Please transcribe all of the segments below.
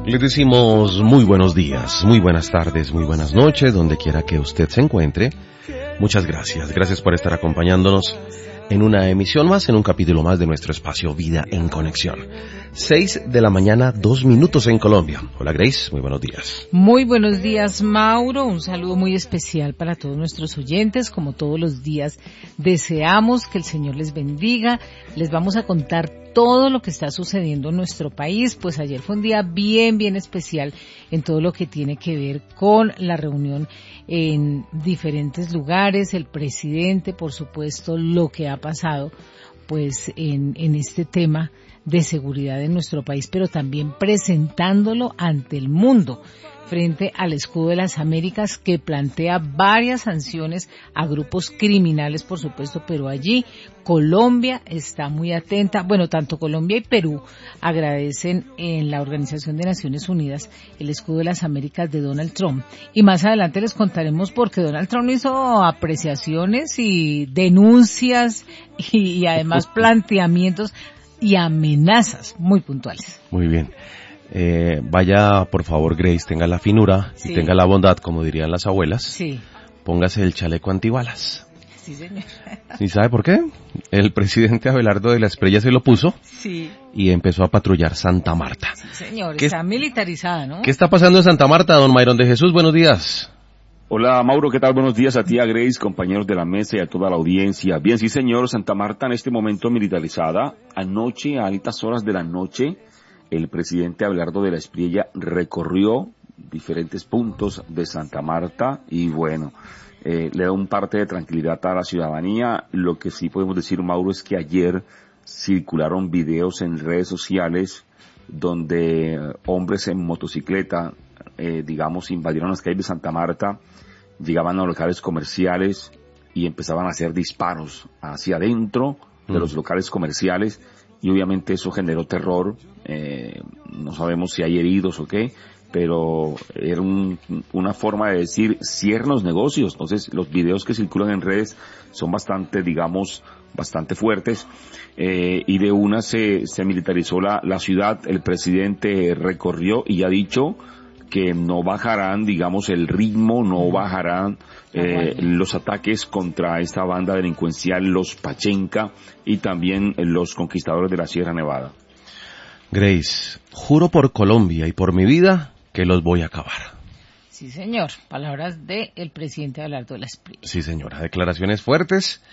Les decimos muy buenos días, muy buenas tardes, muy buenas noches, donde quiera que usted se encuentre. Muchas gracias. Gracias por estar acompañándonos en una emisión más, en un capítulo más de nuestro espacio Vida en Conexión. 6 de la mañana, 2 minutos en Colombia. Hola Grace, muy buenos días. Muy buenos días, Mauro. Un saludo muy especial para todos nuestros oyentes. Como todos los días, deseamos que el Señor les bendiga. Les vamos a contar todo lo que está sucediendo en nuestro país, pues ayer fue un día bien especial en todo lo que tiene que ver con la reunión en diferentes lugares, el presidente, por supuesto, lo que ha pasado pues en este tema de seguridad en nuestro país, pero también presentándolo ante el mundo frente al Escudo de las Américas, que plantea varias sanciones a grupos criminales, por supuesto, pero allí Colombia está muy atenta. Bueno, tanto Colombia y Perú agradecen en la Organización de Naciones Unidas el Escudo de las Américas de Donald Trump. Y más adelante les contaremos por qué Donald Trump hizo apreciaciones y denuncias y además planteamientos y amenazas muy puntuales. Muy bien. Vaya, por favor, Grace, tenga la finura y tenga la bondad, como dirían las abuelas. Sí. Póngase el chaleco antibalas. Sí, señor. ¿Y sabe por qué? El presidente Abelardo de la Espriella se lo puso. Sí. Y empezó a patrullar Santa Marta. Sí, señor. Está militarizada, ¿no? ¿Qué está pasando en Santa Marta, don Mayron de Jesús? Buenos días. Hola, Mauro, ¿qué tal? Buenos días a ti, a Grace, compañeros de la mesa y a toda la audiencia. Bien, sí, señor, Santa Marta en este momento militarizada. Anoche, a altas horas de la noche, el presidente Abelardo de la Espriella recorrió diferentes puntos de Santa Marta y bueno, le da un parte de tranquilidad a la ciudadanía. Lo que sí podemos decir, Mauro, es que ayer circularon videos en redes sociales donde hombres en motocicleta, invadieron las calles de Santa Marta, llegaban a locales comerciales y empezaban a hacer disparos hacia adentro de los locales comerciales. Y obviamente eso generó terror, no sabemos si hay heridos o qué, pero era una forma de decir cierren los negocios. Entonces los videos que circulan en redes son bastante fuertes, y de una se militarizó la ciudad. El presidente recorrió y ha dicho que no bajarán, el ritmo, no bajarán los ataques contra esta banda delincuencial, los Pachenca y también los conquistadores de la Sierra Nevada. Grace, juro por Colombia y por mi vida que los voy a acabar. Sí, señor. Palabras del presidente Abelardo de la Espriella. Sí, señora. Declaraciones fuertes.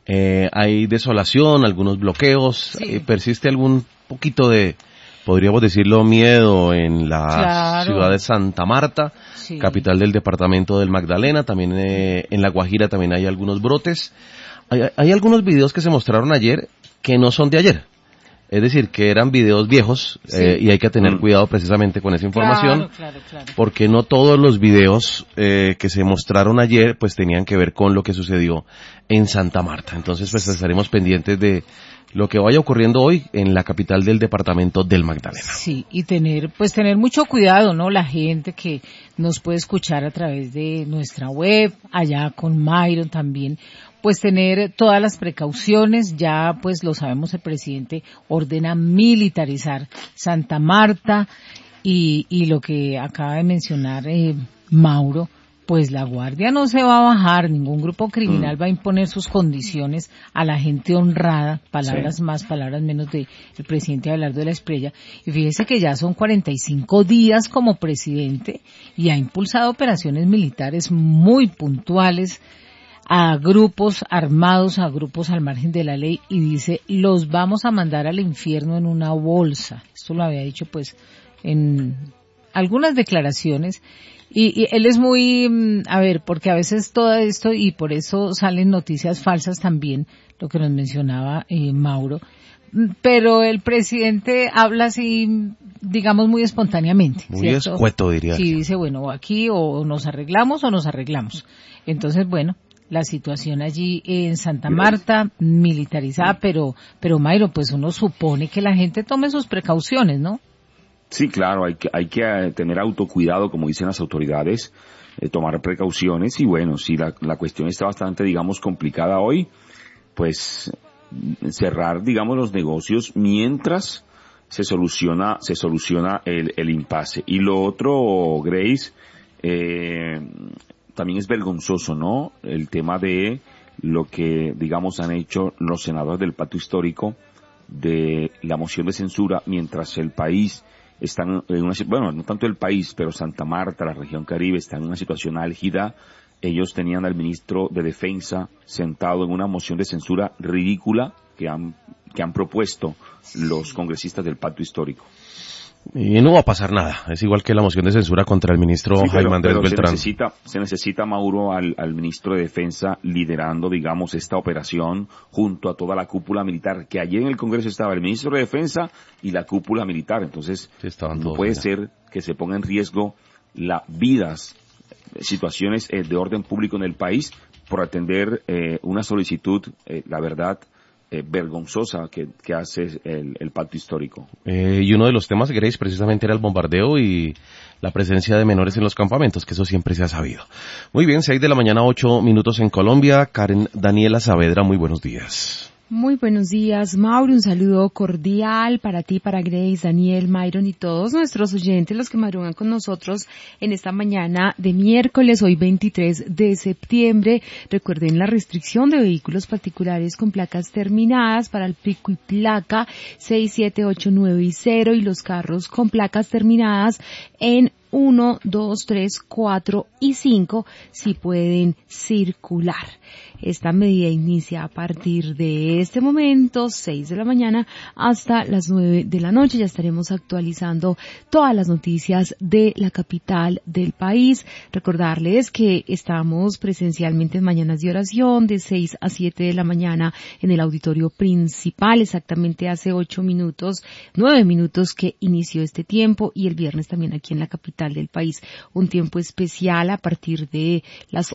Hay desolación, algunos bloqueos. Sí. Persiste algún poquito de, podríamos decirlo, miedo en la ciudad de Santa Marta, sí, capital del departamento del Magdalena. También en La Guajira también hay algunos brotes. Hay algunos videos que se mostraron ayer que no son de ayer. Es decir, que eran videos viejos, sí, y hay que tener cuidado precisamente con esa información, claro. Porque no todos los videos que se mostraron ayer pues tenían que ver con lo que sucedió en Santa Marta. Entonces pues estaremos pendientes de lo que vaya ocurriendo hoy en la capital del departamento del Magdalena. Sí, y tener mucho cuidado, ¿no? La gente que nos puede escuchar a través de nuestra web, allá con Mayron también, pues tener todas las precauciones. Ya pues lo sabemos, el presidente ordena militarizar Santa Marta y lo que acaba de mencionar Mauro, pues la guardia no se va a bajar, ningún grupo criminal va a imponer sus condiciones a la gente honrada, palabras más, palabras menos del presidente Abelardo de la Espriella. Y fíjese que ya son 45 días como presidente y ha impulsado operaciones militares muy puntuales a grupos armados, a grupos al margen de la ley, y dice, los vamos a mandar al infierno en una bolsa. Esto lo había dicho pues en algunas declaraciones. Y él es muy, porque a veces todo esto, y por eso salen noticias falsas también, lo que nos mencionaba Mauro, pero el presidente habla así, digamos, muy espontáneamente. Muy ¿cierto? Escueto, diría. Sí, dice, bueno, aquí o nos arreglamos o nos arreglamos. Entonces, bueno, la situación allí en Santa Marta, militarizada, pero Mayro, pues uno supone que la gente tome sus precauciones, ¿no? Sí, claro, hay que tener autocuidado, como dicen las autoridades, tomar precauciones, y bueno, si la cuestión está bastante, complicada hoy, pues cerrar, los negocios mientras se soluciona el impasse. Y lo otro, Grace, también es vergonzoso, ¿no? El tema de lo que, digamos, han hecho los senadores del Pacto Histórico de la moción de censura, mientras el país está en una, bueno, no tanto el país, pero Santa Marta, la región Caribe, está en una situación álgida. Ellos tenían al ministro de Defensa sentado en una moción de censura ridícula que han propuesto los congresistas del Pacto Histórico. Y no va a pasar nada, es igual que la moción de censura contra el ministro Jaime Andrés Beltrán. Se necesita, Mauro, al ministro de Defensa liderando, digamos, esta operación junto a toda la cúpula militar, que allí en el Congreso estaba el ministro de Defensa y la cúpula militar. Entonces, no puede ser que se ponga en riesgo las vidas, situaciones de orden público en el país por atender una solicitud, la verdad, vergonzosa que hace el Pacto Histórico. Y uno de los temas, Grace, precisamente era el bombardeo y la presencia de menores en los campamentos, que eso siempre se ha sabido. Muy bien, 6 de la mañana, 8 minutos en Colombia. Karen Daniela Saavedra, muy buenos días. Muy buenos días, Mauro. Un saludo cordial para ti, para Grace, Daniel, Myron y todos nuestros oyentes, los que madrugan con nosotros en esta mañana de miércoles, hoy 23 de septiembre. Recuerden la restricción de vehículos particulares con placas terminadas para el pico y placa 6, 7, 8, 9 y 0 y los carros con placas terminadas en 1, 2, 3, 4 y 5 si pueden circular. Esta medida inicia a partir de este momento, 6 de la mañana, hasta las 9 de la noche. Ya estaremos actualizando todas las noticias de la capital del país. Recordarles que estamos presencialmente en Mañanas de Oración, de 6 a 7 de la mañana en el auditorio principal. Exactamente hace 9 minutos que inició este tiempo, y el viernes también aquí en la capital del país. Un tiempo especial a partir de las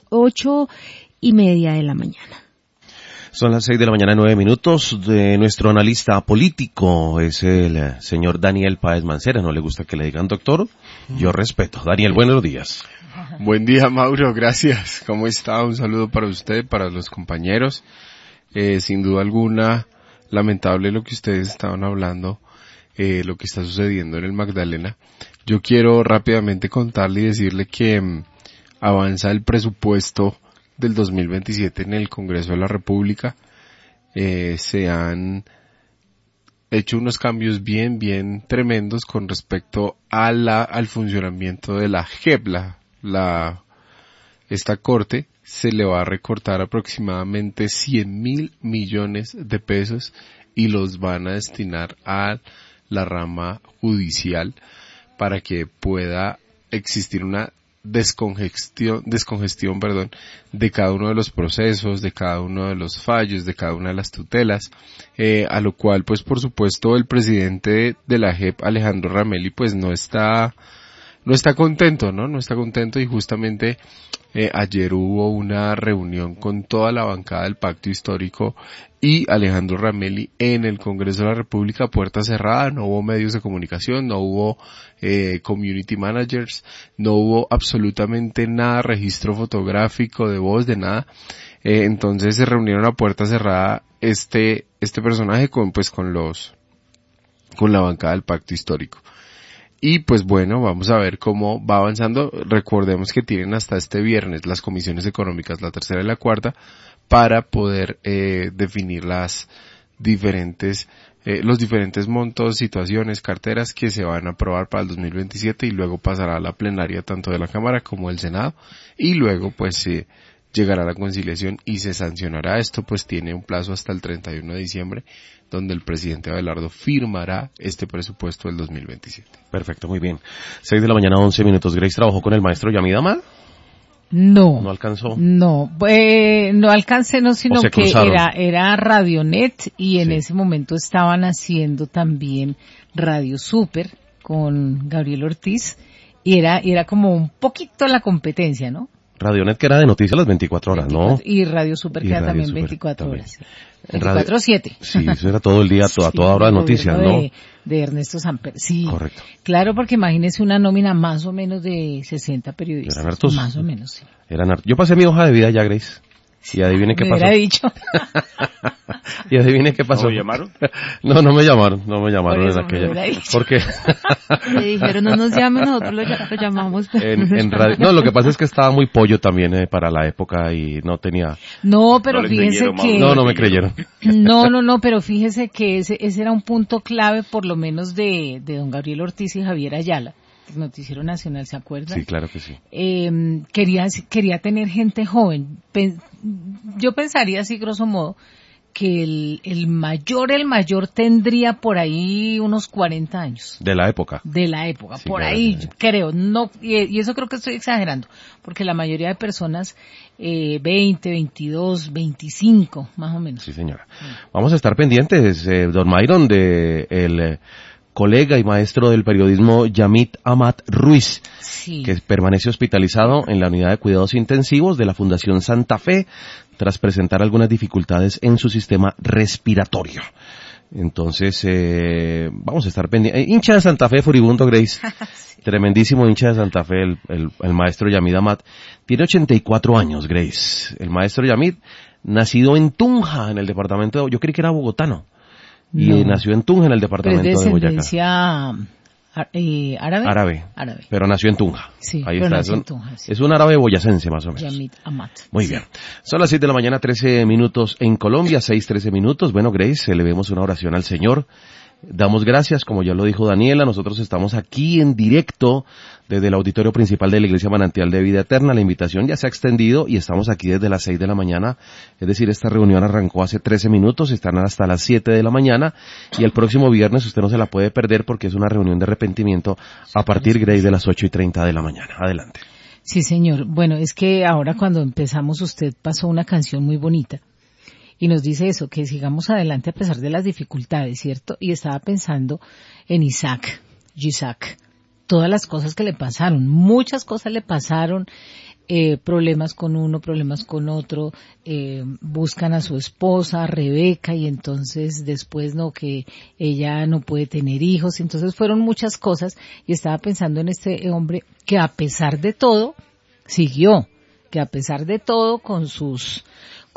8:30 de la mañana. Son las 6 de la mañana, 9 minutos. De nuestro analista político es el señor Daniel Páez Mancera. ¿No le gusta que le digan doctor? Yo respeto. Daniel, buenos días. Buen día, Mauro. Gracias. ¿Cómo está? Un saludo para usted, para los compañeros. Sin duda alguna, lamentable lo que ustedes estaban hablando, lo que está sucediendo en el Magdalena. Yo quiero rápidamente contarle y decirle que avanza el presupuesto del 2027 en el Congreso de la República. Se han hecho unos cambios bien tremendos con respecto a al funcionamiento de la JEP. Esta corte se le va a recortar aproximadamente 100.000 millones de pesos y los van a destinar a la rama judicial para que pueda existir una descongestión, de cada uno de los procesos, de cada uno de los fallos, de cada una de las tutelas, a lo cual, pues, por supuesto, el presidente de la JEP, Alejandro Ramelli, pues, no está contento, ¿no? No está contento, y justamente ayer hubo una reunión con toda la bancada del Pacto Histórico y Alejandro Ramelli en el Congreso de la República, puerta cerrada. No hubo medios de comunicación, no hubo community managers, no hubo absolutamente nada, registro fotográfico, de voz, de nada. Entonces se reunieron a puerta cerrada este personaje con la bancada del Pacto Histórico. Y pues bueno, vamos a ver cómo va avanzando. Recordemos que tienen hasta este viernes las comisiones económicas, la tercera y la cuarta, para poder definir los diferentes montos, situaciones, carteras que se van a aprobar para el 2027, y luego pasará a la plenaria tanto de la Cámara como del Senado, y luego pues llegará a la conciliación y se sancionará. Esto pues tiene un plazo hasta el 31 de diciembre, donde el presidente Abelardo firmará este presupuesto del 2027. Perfecto, muy bien. 6 de la mañana, 11 minutos. Grace trabajó con el maestro Yamid Amad. No. ¿No alcanzó? No, no alcancé, no, sino que era Radionet, y en ese momento estaban haciendo también Radio Super con Gabriel Ortiz, y era como un poquito la competencia, ¿no? Radionet, que era de noticias las 24 horas, 24, ¿no? Y Radio Super, que era también 24 horas. 24/7. Sí, eso era todo el día, a toda hora de noticias, ¿no? De Ernesto Samper, sí. Correcto. Claro, porque imagínese una nómina más o menos de 60 periodistas. Eran hartos. Más o menos, sí. Yo pasé mi hoja de vida ya, Grace. Y adivine qué me pasó. hubiera dicho. Y adivine qué pasó. ¿No lo llamaron? No me llamaron en aquella. Porque le dijeron no nos llamen, nosotros lo llamamos. en radio. No, lo que pasa es que estaba muy pollo también para la época y no tenía. No, pero No fíjese que No me creyeron. No, pero fíjese que ese era un punto clave por lo menos de don Gabriel Ortiz y Javier Ayala. Noticiero Nacional, ¿se acuerda? Sí, claro que sí. Quería tener gente joven. Yo pensaría así, grosso modo, que el mayor tendría por ahí unos 40 años. De la época. Sí, por claro, ahí, creo. No, y eso creo que estoy exagerando, porque la mayoría de personas, 20, 22, 25, más o menos. Sí, señora. Vamos a estar pendientes, don Myron, de el colega y maestro del periodismo Yamit Amat Ruiz, sí, que permanece hospitalizado en la unidad de cuidados intensivos de la Fundación Santa Fe tras presentar algunas dificultades en su sistema respiratorio. Entonces, vamos a estar pendientes. Hincha de Santa Fe, furibundo, Grace. Sí. Tremendísimo hincha de Santa Fe, el maestro Yamit Amat. Tiene 84 años, Grace. El maestro Yamit, nacido en Tunja, en el departamento de... Yo creí que era bogotano. Y nació en Tunja, en el departamento de Boyacá. Árabe. Pero nació en Tunja. Sí, ahí está. En Tunja, sí. Es un árabe boyacense, más o menos. Yamit Amat. Muy bien. Son las 6 de la mañana, 13 minutos en Colombia, 6:13 minutos. Bueno, Grace, elevemos una oración al Señor. Damos gracias, como ya lo dijo Daniela, nosotros estamos aquí en directo desde el auditorio principal de la Iglesia Manantial de Vida Eterna. La invitación ya se ha extendido y estamos aquí desde las 6 de la mañana, es decir, esta reunión arrancó hace 13 minutos, están hasta las 7 de la mañana y el próximo viernes usted no se la puede perder porque es una reunión de arrepentimiento a partir, Grace, de las 8:30 de la mañana. Adelante. Sí, señor. Bueno, es que ahora cuando empezamos usted pasó una canción muy bonita. Y nos dice eso, que sigamos adelante a pesar de las dificultades, ¿cierto? Y estaba pensando en Isaac, todas las cosas que le pasaron, muchas cosas le pasaron, problemas con uno, problemas con otro, buscan a su esposa, Rebeca, y entonces después que ella no puede tener hijos, entonces fueron muchas cosas, y estaba pensando en este hombre que a pesar de todo, siguió, que a pesar de todo, con sus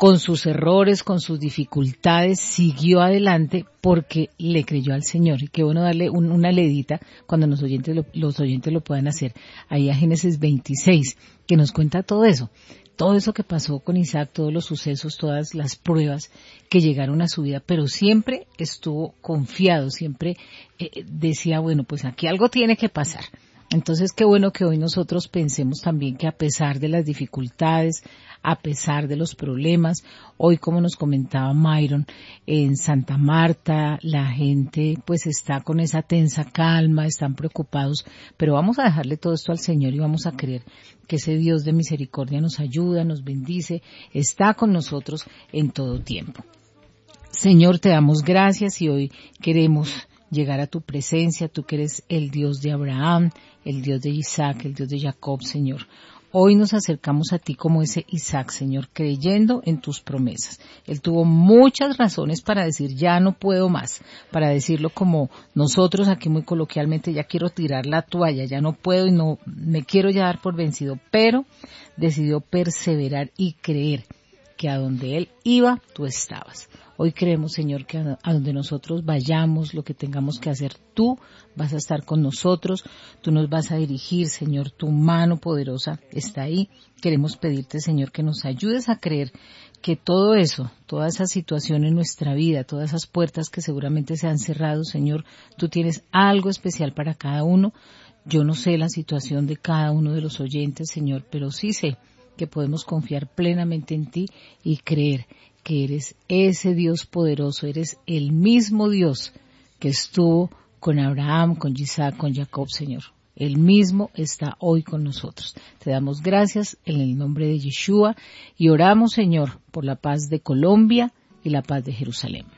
errores, con sus dificultades, siguió adelante porque le creyó al Señor. Y qué bueno darle una leidita cuando los oyentes lo puedan hacer. Ahí a Génesis 26, que nos cuenta todo eso que pasó con Isaac, todos los sucesos, todas las pruebas que llegaron a su vida, pero siempre estuvo confiado, siempre decía, bueno, pues aquí algo tiene que pasar. Entonces, qué bueno que hoy nosotros pensemos también que a pesar de las dificultades, a pesar de los problemas, hoy, como nos comentaba Myron, en Santa Marta la gente pues está con esa tensa calma, están preocupados, pero vamos a dejarle todo esto al Señor y vamos a creer que ese Dios de misericordia nos ayuda, nos bendice, está con nosotros en todo tiempo. Señor, te damos gracias y hoy queremos llegar a tu presencia, tú que eres el Dios de Abraham, el Dios de Isaac, el Dios de Jacob, Señor. Hoy nos acercamos a ti como ese Isaac, Señor, creyendo en tus promesas. Él tuvo muchas razones para decir, ya no puedo más, para decirlo como nosotros aquí muy coloquialmente, ya quiero tirar la toalla, ya no puedo y no me quiero ya dar por vencido, pero decidió perseverar y creer que a donde él iba, tú estabas. Hoy creemos, Señor, que a donde nosotros vayamos, lo que tengamos que hacer, tú vas a estar con nosotros, tú nos vas a dirigir, Señor, tu mano poderosa está ahí. Queremos pedirte, Señor, que nos ayudes a creer que todo eso, toda esa situación en nuestra vida, todas esas puertas que seguramente se han cerrado, Señor, tú tienes algo especial para cada uno. Yo no sé la situación de cada uno de los oyentes, Señor, pero sí sé que podemos confiar plenamente en ti y creer que eres ese Dios poderoso, eres el mismo Dios que estuvo con Abraham, con Isaac, con Jacob, Señor. El mismo está hoy con nosotros. Te damos gracias en el nombre de Yeshua y oramos, Señor, por la paz de Colombia y la paz de Jerusalén.